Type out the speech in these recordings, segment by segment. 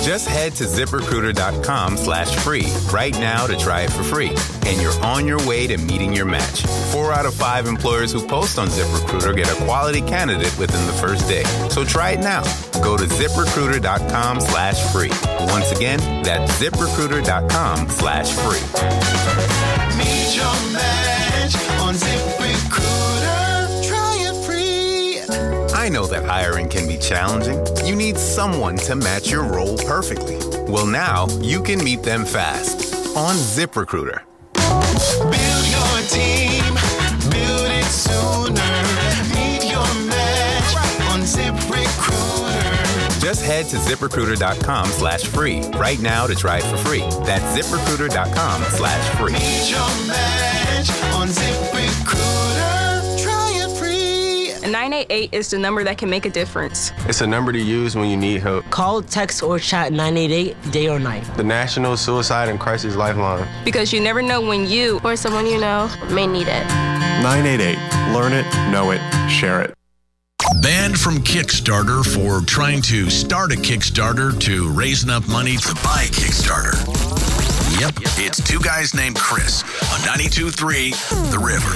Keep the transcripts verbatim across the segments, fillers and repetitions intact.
Just head to ZipRecruiter.com slash free right now to try it for free. And you're on your way to meeting your match. Four out of five employers who post on ZipRecruiter get a quality candidate within the first day. So try it now. Go to ZipRecruiter.com slash free. Once again, that's ZipRecruiter.com slash free. Meet your match on ZipRecruiter. Try it free. I know that hiring can be challenging. You need someone to match your role perfectly. Well, now you can meet them fast on ZipRecruiter. Build your team. Build it sooner. Meet your match on ZipRecruiter. Just head to ZipRecruiter.com slash free right now to try it for free. That's ZipRecruiter.com slash free. Meet your match on ZipRecruiter. Try it free. nine eight eight is the number that can make a difference. It's a number to use when you need help. Call, text, or chat nine eight eight day or night. The National Suicide and Crisis Lifeline. Because you never know when you or someone you know may need it. nine eight eight. Learn it, know it, share it. Banned from Kickstarter for trying to start a Kickstarter to raise enough money to buy a Kickstarter. Yep, it's two guys named Chris on ninety-two point three The River.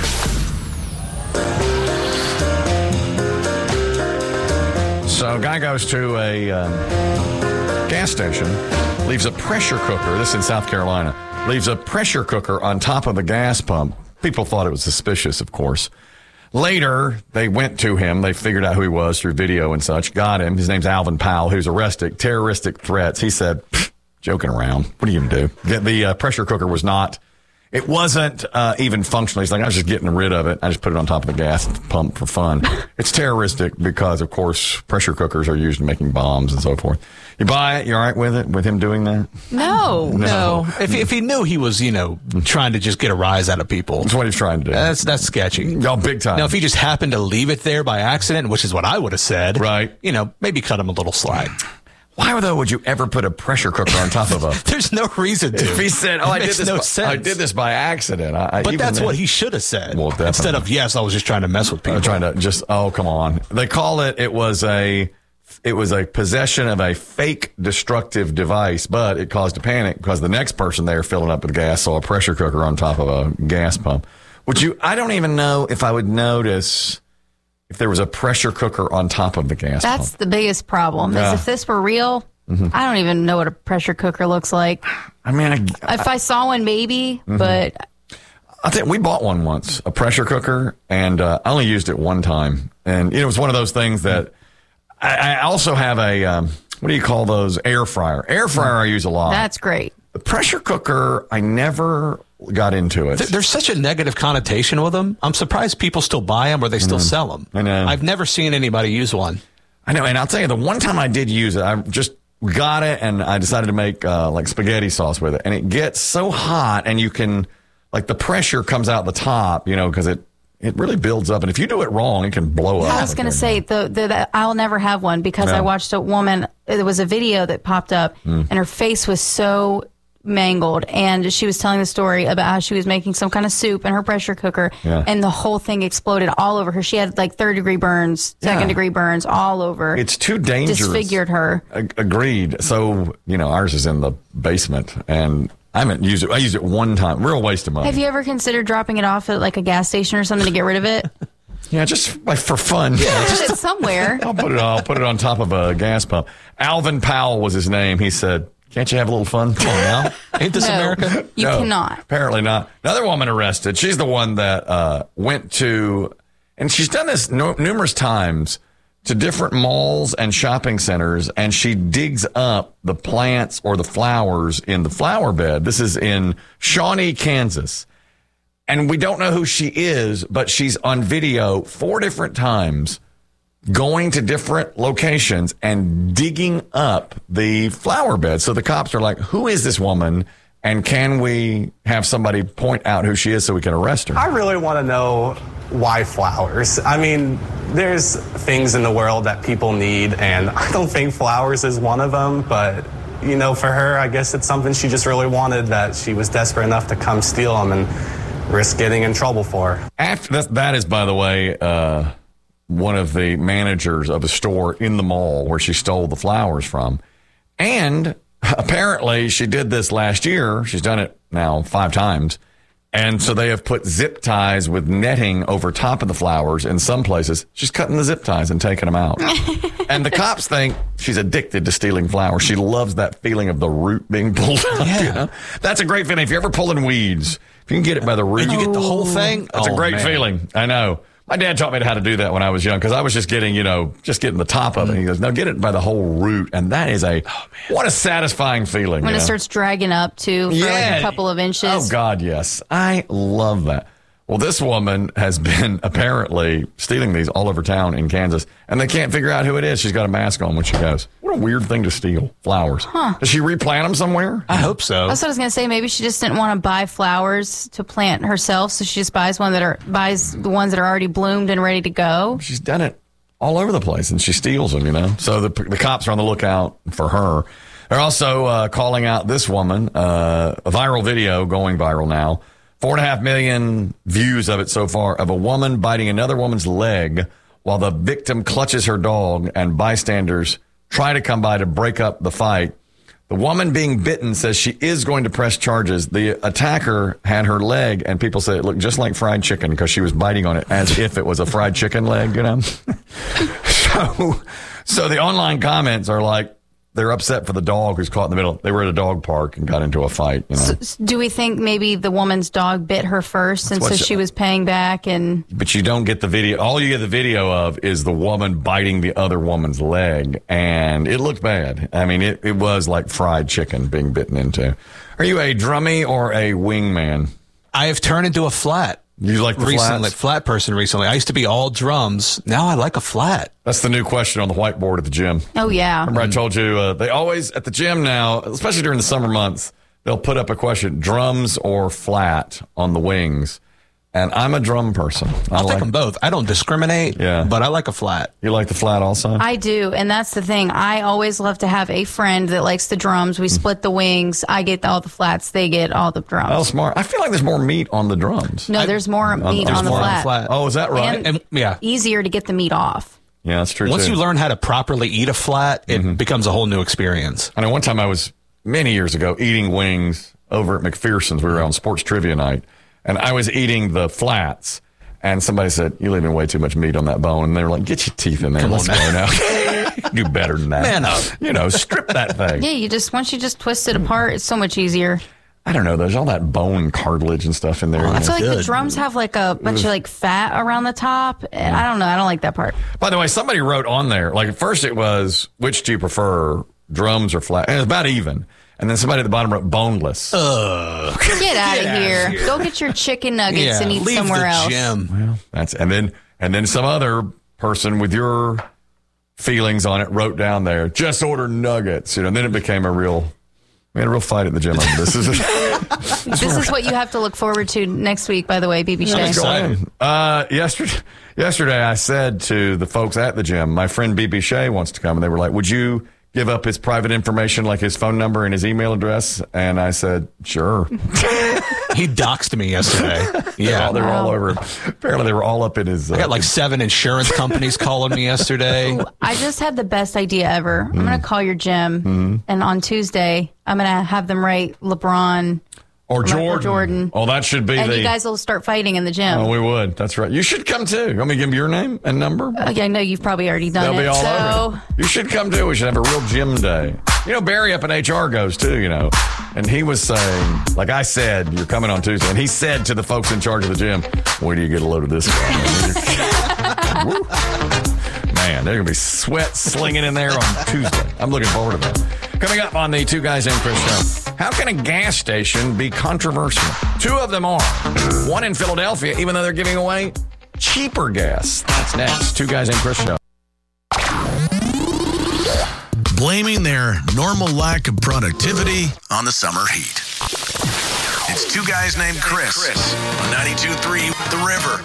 So a guy goes to a um, gas station, leaves a pressure cooker, this is in South Carolina, leaves a pressure cooker on top of a gas pump. People thought it was suspicious, of course. Later, they went to him. They figured out who he was through video and such, got him. His name's Alvin Powell, who's arrested. Terroristic threats. He said, joking around. What are you going to do? The uh, pressure cooker was not, it wasn't uh, even functional. He's like, I was just getting rid of it. I just put it on top of the gas pump for fun. It's terroristic because, of course, pressure cookers are used in making bombs and so forth. You buy it? You all right with it, with him doing that? No. No. No. If, if he knew he was, you know, trying to just get a rise out of people. That's what he's trying to do. That's that's sketchy. No, big time. Now, if he just happened to leave it there by accident, which is what I would have said. Right. You know, maybe cut him a little slack. Why, though, would you ever put a pressure cooker on top of a... There's no reason to. If he said, oh, it I did, makes this no by, sense. I did this by accident. I, but that's then, what he should have said. Well, definitely. Instead of, yes, I was just trying to mess with people. I'm trying to just, oh, come on. They call it, it was a... It was a possession of a fake destructive device, but it caused a panic because the next person there filling up with gas saw a pressure cooker on top of a gas pump. Would you, I don't even know if I would notice if there was a pressure cooker on top of the gas That's pump. That's the biggest problem. Yeah. Is if this were real, mm-hmm. I don't even know what a pressure cooker looks like. I mean, I, if I, I saw one, maybe, mm-hmm. but. I think we bought one once, a pressure cooker, and uh, I only used it one time. And you know, it was one of those things that I, I also have a, um, what do you call those? Air fryer. Air fryer I use a lot. That's great. The pressure cooker, I never got into it. There's such a negative connotation with them. I'm surprised people still buy them or they still mm. sell them. I know. I've never seen anybody use one. I know. And I'll tell you, the one time I did use it, I just got it and I decided to make uh, like spaghetti sauce with it. And it gets so hot and you can, like the pressure comes out the top, you know, because it, it really builds up. And if you do it wrong, it can blow yeah, up. I was going to say, the, the, the, I'll never have one because no. I watched a woman, there was a video that popped up mm. and her face was so mangled. And she was telling the story about how she was making some kind of soup in her pressure cooker yeah. and the whole thing exploded all over her. She had like third degree burns, second yeah. degree burns all over. It's too dangerous. Disfigured her. A- agreed. So, you know, ours is in the basement and I haven't used it. I used it one time. Real waste of money. Have you ever considered dropping it off at like a gas station or something to get rid of it? Yeah, just like for fun. Yeah, just put it somewhere. I'll put it. I'll put it on top of a gas pump. Alvin Powell was his name. He said, "Can't you have a little fun? Come on now, ain't this no, America?" You no, cannot. Apparently not. Another woman arrested. She's the one that uh, went to, and she's done this no, numerous times. To different malls and shopping centers, and she digs up the plants or the flowers in the flower bed. This is in Shawnee, Kansas. And we don't know who she is, but she's on video four different times going to different locations and digging up the flower bed. So the cops are like, who is this woman? And can we have somebody point out who she is so we can arrest her? I really want to know why flowers. I mean, there's things in the world that people need, and I don't think flowers is one of them. But, you know, for her, I guess it's something she just really wanted that she was desperate enough to come steal them and risk getting in trouble for. After that, that is, by the way, uh, one of the managers of a store in the mall where she stole the flowers from. And apparently she did this last year. She's done it now five times. And so they have put zip ties with netting over top of the flowers in some places. She's cutting the zip ties and taking them out. And the cops think she's addicted to stealing flowers. She loves that feeling of the root being pulled up. Yeah. You know? That's a great feeling. If you're ever pulling weeds, if you can get it by the root. And you get the whole thing? That's Oh, a great man. feeling. I know. My dad taught me how to do that when I was young because I was just getting, you know, just getting the top of it. He goes, no, get it by the whole root. And that is a, what a satisfying feeling. When you it know? starts dragging up too for like a couple of inches. Oh, God, yes. I love that. Well, this woman has been apparently stealing these all over town in Kansas, and they can't figure out who it is. She's got a mask on when she goes. What a weird thing to steal, flowers. Huh. Does she replant them somewhere? I hope so. That's what I was going to say. Maybe she just didn't want to buy flowers to plant herself, so she just buys one that are buys the ones that are already bloomed and ready to go. She's done it all over the place, and she steals them, you know. So the, the cops are on the lookout for her. They're also uh, calling out this woman, uh, a viral video going viral now. Four and a half million views of it so far, of a woman biting another woman's leg while the victim clutches her dog and bystanders try to come by to break up the fight. The woman being bitten says she is going to press charges. The attacker had her leg, and people say it looked just like fried chicken because she was biting on it as if it was a fried chicken leg, you know? so, so the online comments are like, they're upset for the dog who's caught in the middle. They were at a dog park and got into a fight. You know? So, do we think maybe the woman's dog bit her first, and That's so what she she- was paying back? And But you don't get the video. All you get the video of is the woman biting the other woman's leg. And it looked bad. I mean, it, it was like fried chicken being bitten into. Are you a drummy or a wingman? I have turned into a flat. You like the recently, flats? flat person recently. I used to be all drums. Now I like a flat. That's the new question on the whiteboard at the gym. oh yeah, Remember I told you, uh, they always, at the gym now, especially during the summer months, they'll put up a question, drums or flat on the wings. And I'm a drum person. I I'll like take them both. I don't discriminate, Yeah. but I like a flat. You like the flat also? I do, and that's the thing. I always love to have a friend that likes the drums. We split the wings. I get all the flats. They get all the drums. Oh, smart. I feel like there's more meat on the drums. no, there's more meat there's on the more on the flat. flat. Oh, is that right? And, And yeah, easier to get the meat off. Yeah, that's true, once too. you learn how to properly eat a flat, it becomes a whole new experience. I know one time I was, many years ago, eating wings over at McPherson's. We were on sports trivia night, and I was eating the flats, and somebody said, you're leaving way too much meat on that bone. And they were like, get your teeth in there. Come Let's on go now. Do better than that. Man up. You know, strip that thing. Yeah, you just once you just twist it apart, it's so much easier. I don't know. There's all that bone cartilage and stuff in there. I you feel know. like the good. drums have like a bunch of like fat around the top. And I don't know. I don't like that part. By the way, somebody wrote on there, like at first it was, which do you prefer, drums or flat? And it's about even. And then somebody at the bottom wrote boneless. Uh, Get out of outta here. here. Go get your chicken nuggets yeah, and eat leave somewhere the else. gym. Well, that's and then and then some other person with your feelings on it wrote down there, just order nuggets. You know, and then it became a real we had a real fight at the gym over this. This is This is what you have to look forward to next week, by the way, B B Shay. Let's go in. Uh, yesterday, yesterday, I said to the folks at the gym, my friend B B Shay wants to come, and they were like, "Would you give up his private information, like his phone number and his email address?" And I said, "Sure." He doxed me yesterday. Yeah, they were all Wow. over. Apparently, they were all up in his. Uh, I got like seven insurance companies calling me yesterday. I just had the best idea ever. I'm Mm. going to call your gym, Mm-hmm. and on Tuesday, I'm going to have them write LeBron or Michael Jordan. Jordan. Oh, that should be and the. you guys will start fighting in the gym. Oh, we would. That's right. You should come too. You want me to give you your name and number? Okay, I know you've probably already done They'll it. be all so over it. You should come too. We should have a real gym day. You know, Barry up in H R goes too, you know. And he was saying, like I said, you're coming on Tuesday. And he said to the folks in charge of the gym, where do you get a load of this guy? Woo. Man, they're going to be sweat slinging in there on Tuesday. I'm looking forward to that. Coming up on the Two Guys Named Chris show. How can a gas station be controversial? Two of them are. One in Philadelphia, even though they're giving away cheaper gas. That's next. Two Guys Named Chris show. Blaming their normal lack of productivity on the summer heat. It's Two Guys Named Chris on ninety-two point three The River.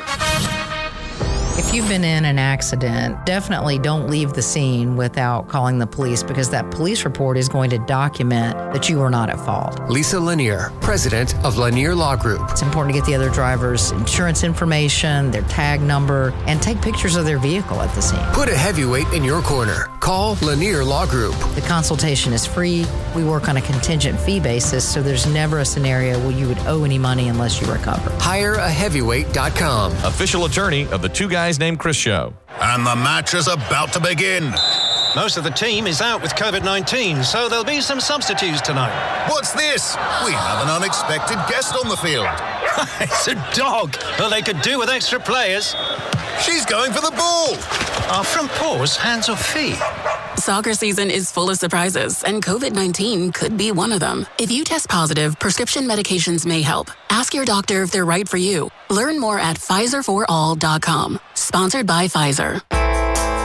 If you've been in an accident, definitely don't leave the scene without calling the police, because that police report is going to document that you were not at fault. Lisa Lanier, president of Lanier Law Group. It's important to get the other driver's insurance information, their tag number, and take pictures of their vehicle at the scene. Put a heavyweight in your corner. Call Lanier Law Group. The consultation is free. We work on a contingent fee basis, so there's never a scenario where you would owe any money unless you recover. hire a heavyweight dot com. Official attorney of the Two Guys Named Chris show. And the match is about to begin. Most of the team is out with COVID nineteen, so there'll be some substitutes tonight. What's this? We have an unexpected guest on the field. It's a dog. Well, they could do with extra players. She's going for the ball. Our front paws, hands or feet? Soccer season is full of surprises, and COVID nineteen could be one of them. If you test positive, prescription medications may help. Ask your doctor if they're right for you. Learn more at Pfizer for all dot com. Sponsored by Pfizer.